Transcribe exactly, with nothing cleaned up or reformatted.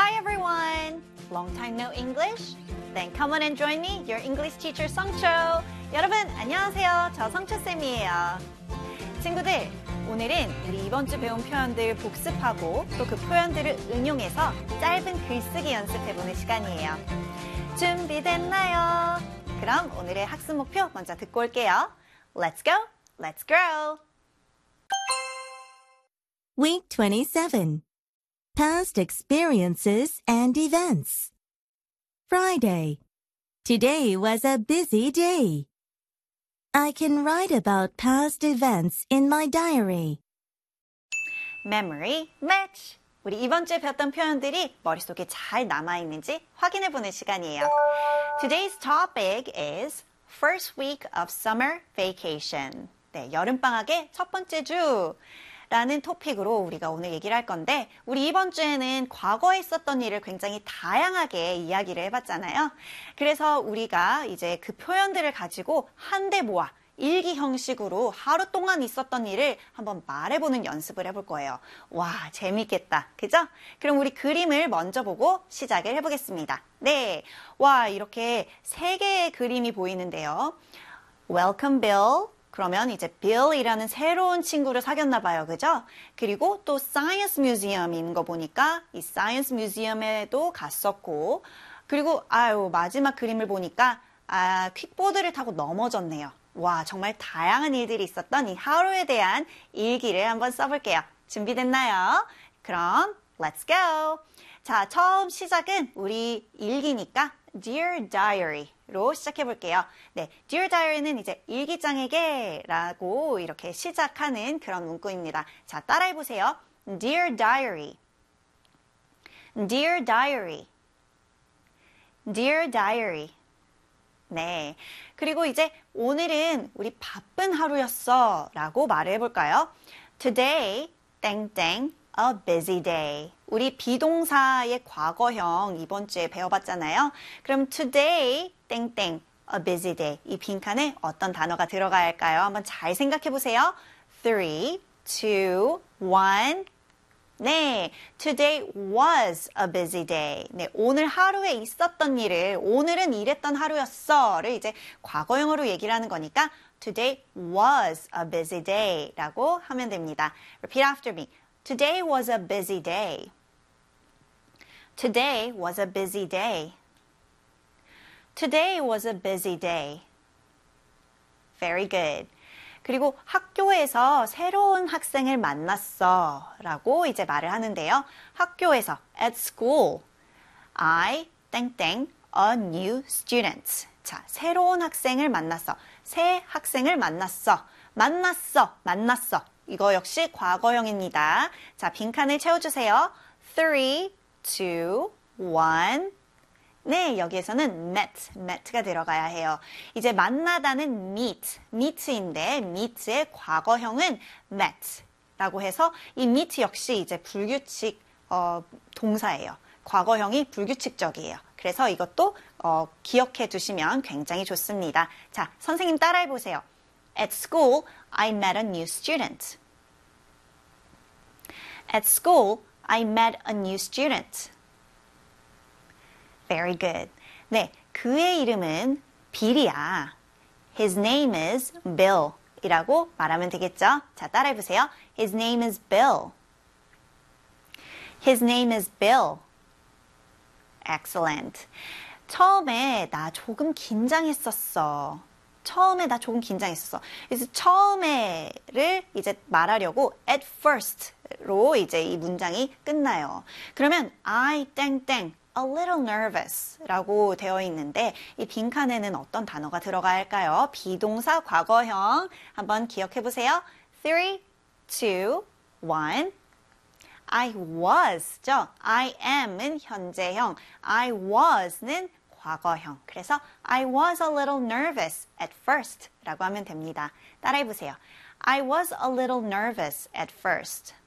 Hi everyone! Long time no English? Then come on and join me, your English teacher 성초. 여러분 안녕하세요. 저 성초쌤이에요. 친구들, 오늘은 우리 이번 주 배운 표현들 복습하고 또 그 표현들을 응용해서 짧은 글쓰기 연습해보는 시간이에요. 준비됐나요? 그럼 오늘의 학습 목표 먼저 듣고 올게요. Let's go! Let's grow! Week twenty-seven. Past experiences and events. Friday. Today was a busy day. I can write about past events in my diary. Memory match. 우리 이번 주에 배웠던 표현들이 머릿속에 잘 남아있는지 확인해보는 시간이에요. Today's topic is first week of summer vacation. 네, 여름방학의 첫 번째 주. 라는 토픽으로 우리가 오늘 얘기를 할 건데 우리 이번 주에는 과거에 있었던 일을 굉장히 다양하게 이야기를 해봤잖아요. 그래서 우리가 이제 그 표현들을 가지고 한데 모아 일기 형식으로 하루 동안 있었던 일을 한번 말해보는 연습을 해볼 거예요. 와, 재밌겠다. 그죠? 그럼 우리 그림을 먼저 보고 시작을 해보겠습니다. 네, 와, 이렇게 세 개의 그림이 보이는데요. Welcome Bill. 그러면 이제 Bill이라는 새로운 친구를 사귀었나 봐요. 그죠? 그리고 또 Science Museum이 있는 거 보니까 이 Science Museum에도 갔었고 그리고 아유 마지막 그림을 보니까 아, 퀵보드를 타고 넘어졌네요. 와, 정말 다양한 일들이 있었던 이 하루에 대한 일기를 한번 써볼게요. 준비됐나요? 그럼 Let's go! 자, 처음 시작은 우리 일기니까 Dear Diary로 시작해 볼게요. 네, Dear Diary는 이제 일기장에게 라고 이렇게 시작하는 그런 문구입니다. 자, 따라해 보세요. Dear Diary. Dear Diary. Dear Diary. 네, 그리고 이제 오늘은 우리 바쁜 하루였어 라고 말을 해볼까요? Today, 땡땡, a busy day. 우리 비동사의 과거형 이번 주에 배워봤잖아요. 그럼 today, 땡땡, a busy day. 이 빈칸에 어떤 단어가 들어가야 할까요? 한번 잘 생각해 보세요. three, two, one. 네, today was a busy day. 네, 오늘 하루에 있었던 일을 오늘은 일했던 하루였어를 이제 과거형으로 얘기를 하는 거니까 today was a busy day 라고 하면 됩니다. Repeat after me. Today was a busy day. Today was a busy day. Today was a busy day. Very good. 그리고 학교에서 새로운 학생을 만났어 라고 이제 말을 하는데요. 학교에서 at school I 땡땡 a new student. 자, 새로운 학생을 만났어. 새 학생을 만났어. 만났어. 만났어. 이거 역시 과거형입니다. 자, 빈칸을 채워주세요. three, two, one. 네, 여기에서는 met, met가 들어가야 해요. 이제 만나다는 meet, meet인데 meet의 과거형은 met라고 해서 이 meet 역시 이제 불규칙 어, 동사예요. 과거형이 불규칙적이에요. 그래서 이것도 어, 기억해 두시면 굉장히 좋습니다. 자, 선생님 따라해 보세요. At school, I met a new student. At school, I met a new student. Very good. 네, 그의 이름은 빌이야. His name is Bill 이라고 말하면 되겠죠? 자, 따라해 보세요. His name is Bill. His name is Bill. Excellent. 처음에 나 조금 긴장했었어. 처음에 나 조금 긴장했었어. 그래서 처음에를 이제 말하려고 at first로 이제 이 문장이 끝나요. 그러면 I 땡땡 a little nervous 라고 되어 있는데 이 빈칸에는 어떤 단어가 들어가야 할까요? 비동사 과거형 한번 기억해 보세요. three, two, one. I was죠. I am은 현재형. I was는 과거형. 그래서 I was a little nervous at first 라고 하면 됩니다. 따라해 보세요. I was a little nervous at first.